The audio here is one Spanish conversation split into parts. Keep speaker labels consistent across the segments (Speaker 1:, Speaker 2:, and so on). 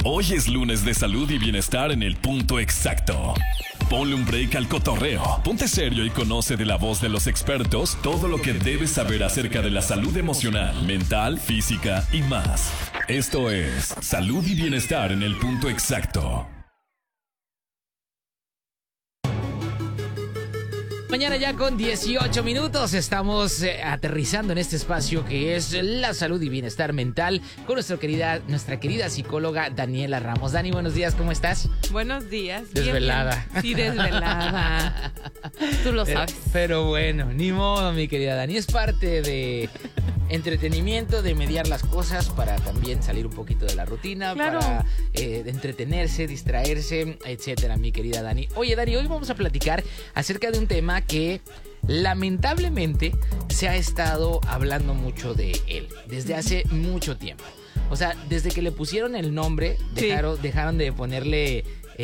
Speaker 1: Hoy es lunes de salud y bienestar en el punto exacto. Ponle un break al cotorreo, ponte serio y conoce de la voz de los expertos todo lo que debes saber acerca de la salud emocional, mental, física y más. Esto es Salud y Bienestar en el punto exacto.
Speaker 2: Mañana ya con 18 minutos estamos aterrizando en este espacio que es la salud y bienestar mental con nuestra querida psicóloga Daniela Ramos. Dani, buenos días, ¿cómo estás?
Speaker 3: Buenos días.
Speaker 2: Desvelada.
Speaker 3: Bien. Sí, desvelada. Tú lo sabes.
Speaker 2: Pero bueno, ni modo, mi querida Dani. Es parte de entretenimiento, de mediar las cosas para también salir un poquito de la rutina,
Speaker 3: claro,
Speaker 2: para entretenerse, distraerse, etcétera, mi querida Dani. Oye, Dani, hoy vamos a platicar acerca de un tema que lamentablemente se ha estado hablando mucho de él desde hace mucho tiempo. O sea, desde que le pusieron el nombre, dejaron de ponerle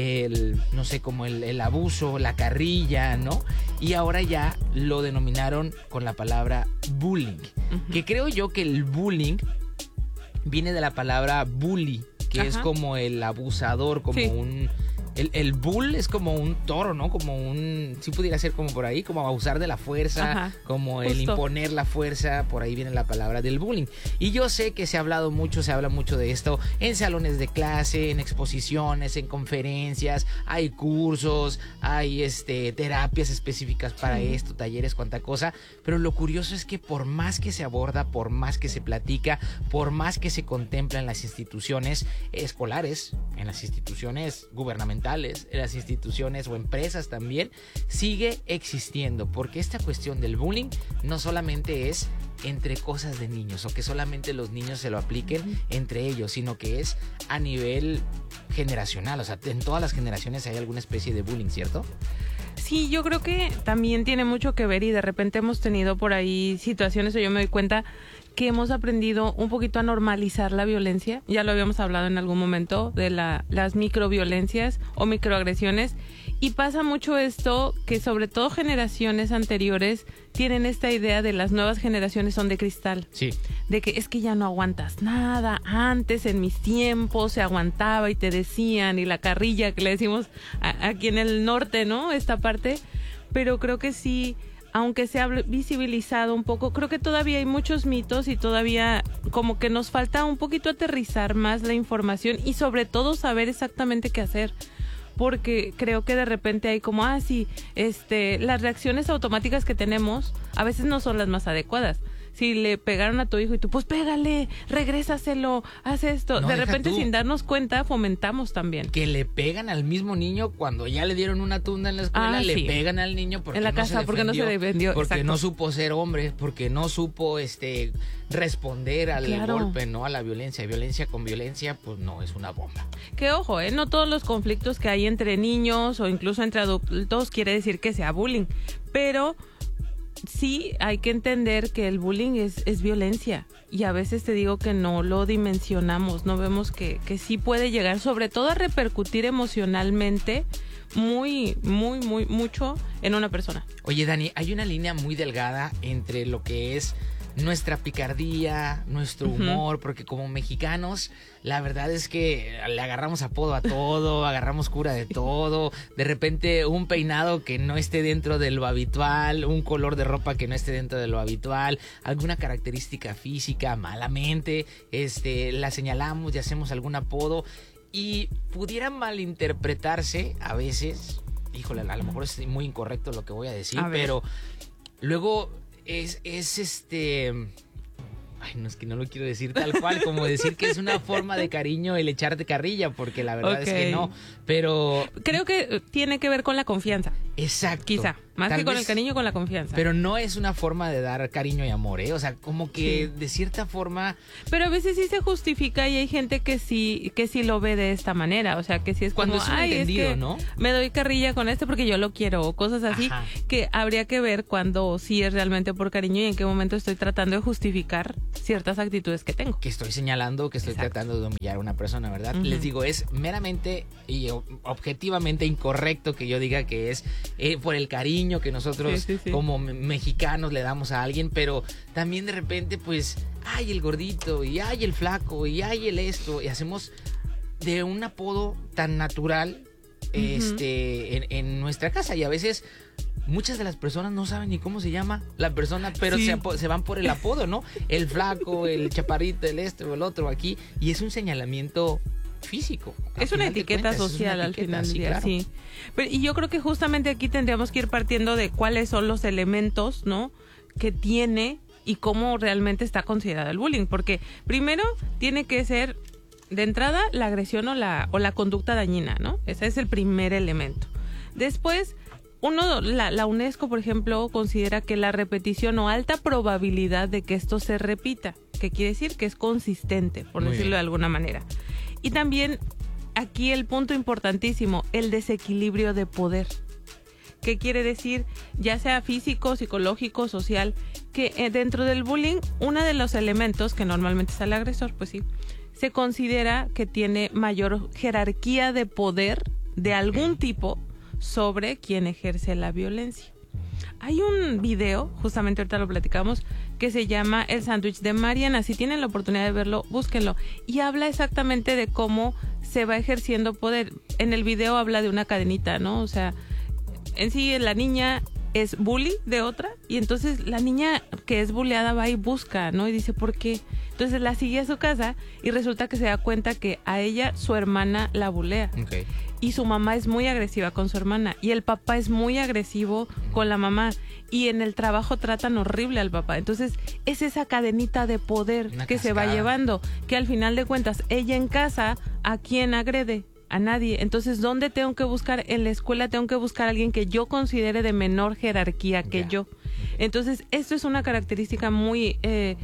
Speaker 2: no sé, como el abuso, la carrilla, ¿no? Y ahora ya lo denominaron con la palabra bullying. Que creo yo que el bullying viene de la palabra bully, que es como el abusador, como un... El bull es como un toro, ¿no? Como un... Sí pudiera ser como por ahí, como abusar de la fuerza, como el imponer la fuerza, por ahí viene la palabra del bullying. Y yo sé que se habla mucho de esto en salones de clase, en exposiciones, en conferencias, hay cursos, hay terapias específicas para esto, talleres, cuanta cosa. Pero lo curioso es que por más que se aborda, por más que se platica, por más que se contempla en las instituciones escolares, en las instituciones gubernamentales, en las instituciones o empresas también, sigue existiendo, porque esta cuestión del bullying no solamente es entre cosas de niños o que solamente los niños se lo apliquen entre ellos, sino que es a nivel generacional, o sea, en todas las generaciones hay alguna especie de bullying, ¿cierto?
Speaker 3: Sí, yo creo que también tiene mucho que ver y de repente hemos tenido por ahí situaciones, o yo me doy cuenta que hemos aprendido un poquito a normalizar la violencia. Ya lo habíamos hablado en algún momento de las microviolencias o microagresiones. Y pasa mucho esto que sobre todo generaciones anteriores tienen esta idea de las nuevas generaciones son de cristal.
Speaker 2: Sí.
Speaker 3: De que es que ya no aguantas nada. Antes, en mis tiempos, se aguantaba y te decían, y la carrilla que le decimos aquí en el norte, ¿no? Esta parte. Pero creo que sí, aunque se ha visibilizado un poco, creo que todavía hay muchos mitos y todavía como que nos falta un poquito aterrizar más la información y sobre todo saber exactamente qué hacer. Porque creo que de repente hay como, las reacciones automáticas que tenemos a veces no son las más adecuadas. Si le pegaron a tu hijo y tú, pues pégale, regrésaselo, haz esto. No, de repente sin darnos cuenta fomentamos también.
Speaker 2: Que le pegan al mismo niño cuando ya le dieron una tunda en la escuela, le pegan al niño porque
Speaker 3: en la
Speaker 2: no
Speaker 3: casa,
Speaker 2: se defendió,
Speaker 3: porque no se defendió,
Speaker 2: porque
Speaker 3: exacto.
Speaker 2: no supo ser hombre, porque no supo responder al golpe, ¿no? A la violencia. Violencia con violencia, pues no es una bomba.
Speaker 3: Que ojo, no todos los conflictos que hay entre niños o incluso entre adultos quiere decir que sea bullying, pero sí hay que entender que el bullying es violencia y a veces te digo que no lo dimensionamos, no vemos que sí puede llegar sobre todo a repercutir emocionalmente mucho en una persona.
Speaker 2: Oye, Dani, hay una línea muy delgada entre lo que es nuestra picardía, nuestro humor, porque como mexicanos, la verdad es que le agarramos apodo a todo, agarramos cura de todo, de repente un peinado que no esté dentro de lo habitual, un color de ropa que no esté dentro de lo habitual, alguna característica física, malamente, la señalamos y hacemos algún apodo y pudiera malinterpretarse a veces, híjole, a lo mejor es muy incorrecto lo que voy a decir, pero luego es ay, no, es que no lo quiero decir tal cual, como decir que es una forma de cariño el echarte carrilla, porque la verdad es que no, pero...
Speaker 3: Creo que tiene que ver con la confianza.
Speaker 2: Exacto.
Speaker 3: Quizá, más que con el cariño, con la confianza.
Speaker 2: Pero no es una forma de dar cariño y amor, ¿eh? O sea, como que de cierta forma...
Speaker 3: Pero a veces sí se justifica y hay gente que sí lo ve de esta manera, o sea, que sí es
Speaker 2: cuando
Speaker 3: como,
Speaker 2: es que
Speaker 3: ¿no? Me doy carrilla con porque yo lo quiero, o cosas así, que habría que ver cuando sí es realmente por cariño y en qué momento estoy tratando de justificar ciertas actitudes que tengo.
Speaker 2: Que estoy señalando, que estoy tratando de humillar a una persona, ¿verdad? Les digo, es meramente y objetivamente incorrecto que yo diga que es por el cariño que nosotros como mexicanos le damos a alguien, pero también de repente pues, ay, el gordito, y ay, el flaco, y ay, el esto, y hacemos de un apodo tan natural en nuestra casa. Y a veces muchas de las personas no saben ni cómo se llama la persona, pero
Speaker 3: Sí.
Speaker 2: se van por el apodo, ¿no? El flaco, el chaparrito, el o el otro aquí. Y es un señalamiento físico.
Speaker 3: Es una etiqueta social al final del día,
Speaker 2: claro.
Speaker 3: sí. Pero, y yo creo que justamente aquí tendríamos que ir partiendo de cuáles son los elementos, ¿no?, que tiene y cómo realmente está considerado el bullying. Porque primero tiene que ser, de entrada, la agresión o la conducta dañina, ¿no? Ese es el primer elemento. Después, la UNESCO, por ejemplo, considera que la repetición o alta probabilidad de que esto se repita, que quiere decir que es consistente, por
Speaker 2: Muy
Speaker 3: decirlo
Speaker 2: bien.
Speaker 3: de alguna manera. Y también aquí el punto importantísimo, el desequilibrio de poder. ¿Qué quiere decir? Ya sea físico, psicológico, social, que dentro del bullying, uno de los elementos, que normalmente es el agresor, pues sí, se considera que tiene mayor jerarquía de poder de algún tipo sobre quien ejerce la violencia. Hay un video, justamente ahorita lo platicamos, que se llama El sándwich de Mariana. Si tienen la oportunidad de verlo, búsquenlo. Y habla exactamente de cómo se va ejerciendo poder. En el video habla de una cadenita, ¿no? O sea, en sí la niña es bully de otra y entonces la niña que es bulleada va y busca, ¿no? Y dice, ¿por qué? Entonces la sigue a su casa y resulta que se da cuenta que a ella su hermana la bullea.
Speaker 2: Okay.
Speaker 3: Y su mamá es muy agresiva con su hermana y el papá es muy agresivo con la mamá y en el trabajo tratan horrible al papá. Entonces es esa cadenita de poder
Speaker 2: Una
Speaker 3: que se va
Speaker 2: cascada.
Speaker 3: llevando, que al final de cuentas ella en casa, ¿a quién agrede? A nadie. Entonces, ¿dónde tengo que buscar? En la escuela tengo que buscar a alguien que yo considere de menor jerarquía que
Speaker 2: Ya.
Speaker 3: yo. Entonces, esto es una característica muy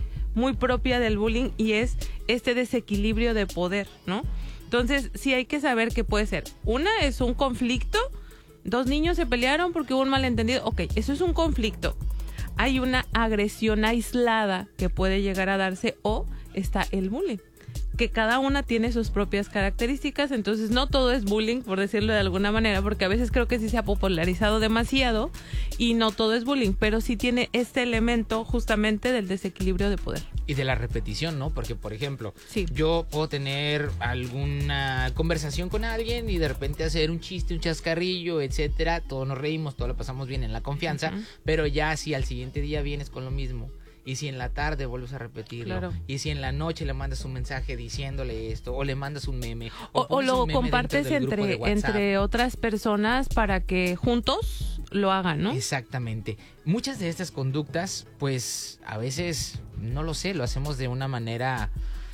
Speaker 3: propia del bullying y es este desequilibrio de poder, ¿no? Entonces, sí hay que saber que puede ser. Una es un conflicto, dos niños se pelearon porque hubo un malentendido. Ok, eso es un conflicto. Hay una agresión aislada que puede llegar a darse o está el bullying, que cada una tiene sus propias características, entonces no todo es bullying, por decirlo de alguna manera, porque a veces creo que sí se ha popularizado demasiado y no todo es bullying, pero sí tiene este elemento justamente del desequilibrio de poder.
Speaker 2: Y de la repetición, ¿no? Porque, por ejemplo,
Speaker 3: Sí.
Speaker 2: yo puedo tener alguna conversación con alguien y de repente hacer un chiste, un chascarrillo, etcétera. Todos nos reímos, todos lo pasamos bien en la confianza,
Speaker 3: Ujú.
Speaker 2: pero ya si al siguiente día vienes con lo mismo, y si en la tarde vuelves a repetirlo,
Speaker 3: Claro.
Speaker 2: y si en la noche le mandas un mensaje diciéndole esto, o le mandas un meme,
Speaker 3: O
Speaker 2: pones
Speaker 3: lo
Speaker 2: un meme
Speaker 3: compartes
Speaker 2: dentro del grupo de WhatsApp.
Speaker 3: entre otras personas para que juntos lo hagan, ¿no?
Speaker 2: Exactamente. Muchas de estas conductas, pues a veces, no lo sé, lo hacemos de una manera,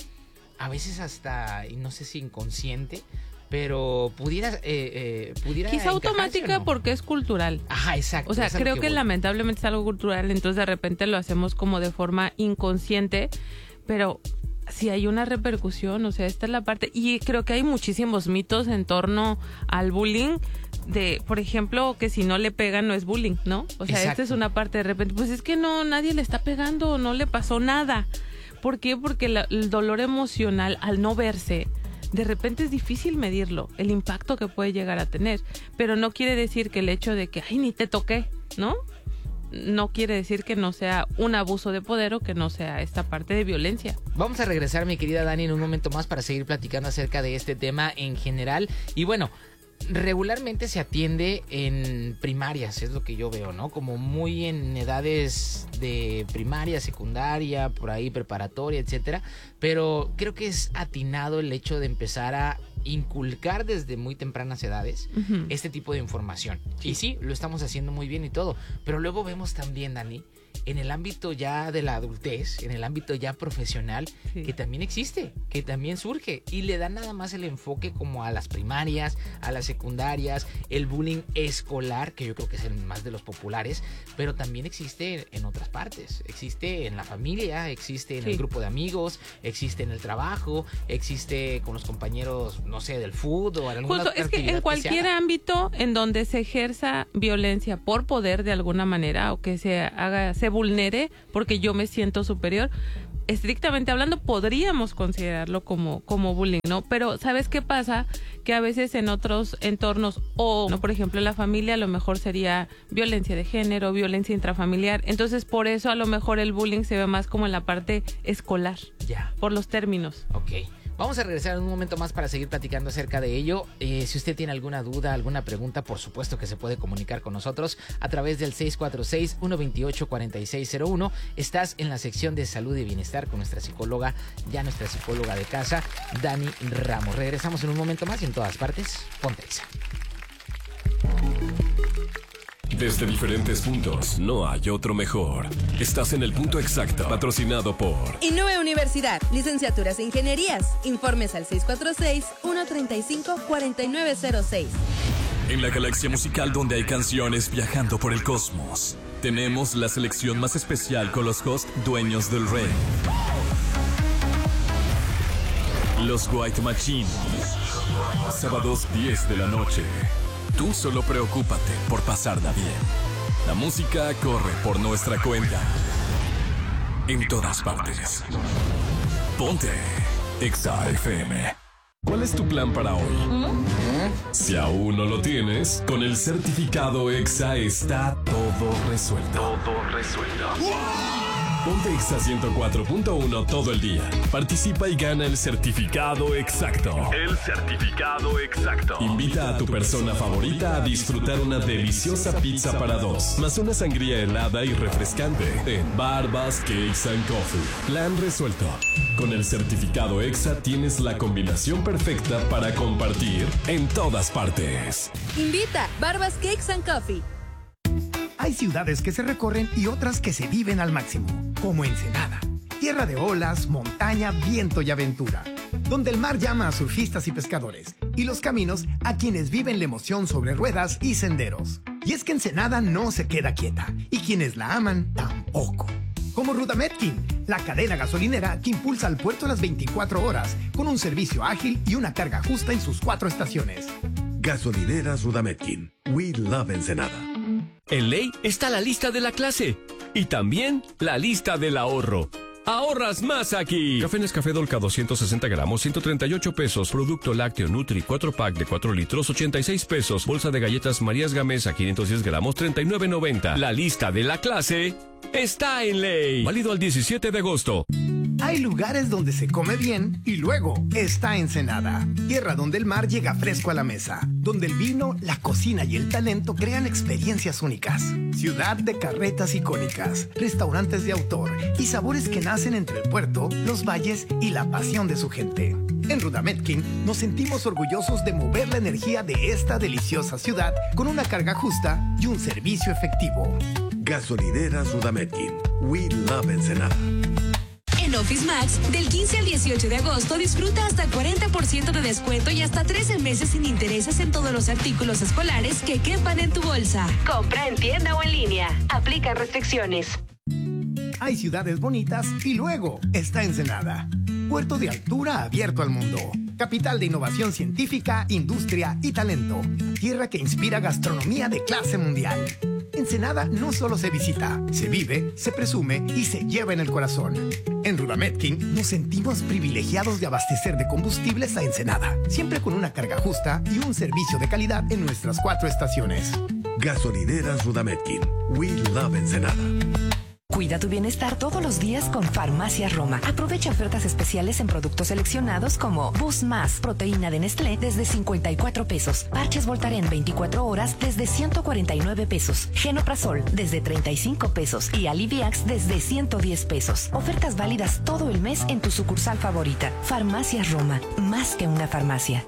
Speaker 2: a veces hasta, y no sé si inconsciente, pero pudiera
Speaker 3: Quizá automática
Speaker 2: encajarse, ¿o no?
Speaker 3: porque es cultural.
Speaker 2: Ajá, exacto.
Speaker 3: O sea,
Speaker 2: es a lo
Speaker 3: creo que
Speaker 2: voy.
Speaker 3: lamentablemente es algo cultural, entonces de repente lo hacemos como de forma inconsciente, pero si hay una repercusión, o sea, esta es la parte, y creo que hay muchísimos mitos en torno al bullying, de, por ejemplo, que si no le pegan no es bullying, ¿no? O sea, esta
Speaker 2: Exacto.
Speaker 3: es una parte de repente, pues es que no, nadie le está pegando, no le pasó nada. ¿Por qué? Porque el dolor emocional al no verse, de repente es difícil medirlo, el impacto que puede llegar a tener, pero no quiere decir que el hecho de que, ay, ni te toqué, ¿no? No quiere decir que no sea un abuso de poder o que no sea esta parte de violencia.
Speaker 2: Vamos a regresar, mi querida Dani, en un momento más para seguir platicando acerca de este tema en general. Y bueno, regularmente se atiende en primarias, es lo que yo veo, ¿no? Como muy en edades de primaria, secundaria, por ahí preparatoria, etcétera. Pero creo que es atinado el hecho de empezar a inculcar desde muy tempranas edades
Speaker 3: Ujú.
Speaker 2: este tipo de información. Y sí, lo estamos haciendo muy bien y todo. Pero luego vemos también, Dani, en el ámbito ya de la adultez, en el ámbito ya profesional,
Speaker 3: Sí.
Speaker 2: que también existe, que también surge. Y le dan nada más el enfoque como a las primarias, a las secundarias, el bullying escolar, que yo creo que es el más de los populares, pero también existe en otras partes. Existe en la familia, existe en
Speaker 3: Sí.
Speaker 2: el grupo de amigos, existe en el trabajo, existe con los compañeros, no sé, del fútbol o en alguna
Speaker 3: Justo,
Speaker 2: otra
Speaker 3: es que
Speaker 2: actividad
Speaker 3: en cualquier
Speaker 2: se haga.
Speaker 3: ámbito en donde se ejerza violencia por poder de alguna manera o que se vulnere porque yo me siento superior, estrictamente hablando podríamos considerarlo como bullying, ¿no? Pero ¿sabes qué pasa? Que a veces en otros entornos o, ¿no? Por ejemplo, en la familia a lo mejor sería violencia de género, violencia intrafamiliar, entonces por eso a lo mejor el bullying se ve más como en la parte escolar,
Speaker 2: Ya.
Speaker 3: por los términos.
Speaker 2: Ok. Vamos a regresar en un momento más para seguir platicando acerca de ello. Si usted tiene alguna duda, alguna pregunta, por supuesto que se puede comunicar con nosotros a través del 646-128-4601. Estás en la sección de salud y bienestar con nuestra psicóloga de casa, Dani Ramos. Regresamos en un momento más y en todas partes, ponte Exa.
Speaker 1: Desde diferentes puntos, no hay otro mejor. Estás en el punto exacto, patrocinado por
Speaker 4: Innove Universidad, licenciaturas e ingenierías. Informes al 646-135-4906.
Speaker 1: En la galaxia musical donde hay canciones viajando por el cosmos, tenemos la selección más especial con los hosts dueños del rey. Los White Machine. Sábados 10 de la noche. Tú solo preocúpate por pasarla bien. La música corre por nuestra cuenta. En todas partes. Ponte Exa FM. ¿Cuál es tu plan para hoy? Si aún no lo tienes, con el certificado Exa está todo resuelto. Ponte Exa 104.1 todo el día. Participa y gana el certificado exacto. Invita a tu persona favorita a disfrutar una deliciosa pizza para dos, más una sangría helada y refrescante en Barbas Cakes and Coffee. Plan resuelto. Con el certificado Exa tienes la combinación perfecta para compartir en todas partes.
Speaker 4: Invita Barbas Cakes and Coffee.
Speaker 5: Hay ciudades que se recorren y otras que se viven al máximo, como Ensenada, tierra de olas, montaña, viento y aventura, donde el mar llama a surfistas y pescadores, y los caminos a quienes viven la emoción sobre ruedas y senderos. Y es que Ensenada no se queda quieta, y quienes la aman tampoco. Como Rudametkin, la cadena gasolinera que impulsa al puerto las 24 horas, con un servicio ágil y una carga justa en sus 4 estaciones.
Speaker 6: Gasolineras Rudametkin. We love Ensenada.
Speaker 7: En Ley está la lista de la clase y también la lista del ahorro. ¡Ahorras más aquí! Café Nescafé Dolca 260 gramos, 138 pesos. Producto lácteo Nutri 4-pack de 4 litros, 86 pesos. Bolsa de galletas Marías Gamesa 510 gramos, 39.90. La lista de la clase está en Ley. Válido al 17 de agosto.
Speaker 5: Hay lugares donde se come bien y luego está Ensenada, tierra donde el mar llega fresco a la mesa, donde el vino, la cocina y el talento crean experiencias únicas. Ciudad de carretas icónicas, restaurantes de autor y sabores que nacen entre el puerto, los valles y la pasión de su gente. En Rudametkin nos sentimos orgullosos de mover la energía de esta deliciosa ciudad con una carga justa y un servicio efectivo.
Speaker 6: Gasolineras Rudametkin. We love Ensenada.
Speaker 8: En Office Max, del 15 al 18 de agosto, disfruta hasta 40% de descuento y hasta 13 meses sin intereses en todos los artículos escolares que quepan en tu bolsa. Compra en tienda o en línea. Aplica restricciones.
Speaker 5: Hay ciudades bonitas y luego está Ensenada, puerto de altura abierto al mundo, capital de innovación científica, industria y talento, tierra que inspira gastronomía de clase mundial. Ensenada no solo se visita, se vive, se presume y se lleva en el corazón. En Rudametkin nos sentimos privilegiados de abastecer de combustibles a Ensenada, siempre con una carga justa y un servicio de calidad en nuestras 4 estaciones.
Speaker 6: Gasolineras Rudametkin. We love Ensenada.
Speaker 9: Cuida tu bienestar todos los días con Farmacias Roma. Aprovecha ofertas especiales en productos seleccionados como Boost Más, proteína de Nestlé desde 54 pesos. Parches Voltaren 24 horas desde 149 pesos. Genoprazol desde 35 pesos. Y Aliviax desde 110 pesos. Ofertas válidas todo el mes en tu sucursal favorita. Farmacias Roma, más que una farmacia.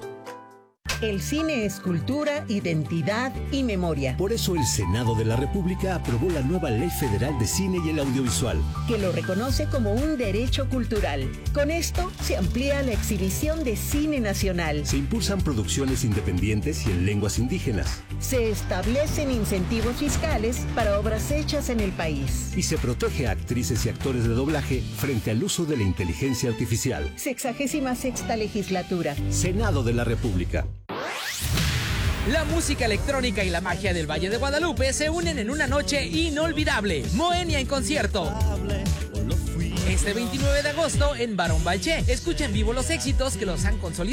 Speaker 10: El cine es cultura, identidad y memoria.
Speaker 11: Por eso el Senado de la República aprobó la nueva Ley Federal de Cine y el Audiovisual,
Speaker 10: que lo reconoce como un derecho cultural. Con esto se amplía la exhibición de cine nacional.
Speaker 11: Se impulsan producciones independientes y en lenguas indígenas.
Speaker 10: Se establecen incentivos fiscales para obras hechas en el país.
Speaker 11: Y se protege a actrices y actores de doblaje frente al uso de la inteligencia artificial.
Speaker 10: 66ª legislatura.
Speaker 11: Senado de la República.
Speaker 2: La música electrónica y la magia del Valle de Guadalupe se unen en una noche inolvidable. Moenia en concierto. Este 29 de agosto en Barón Balché. Escucha en vivo los éxitos que los han consolidado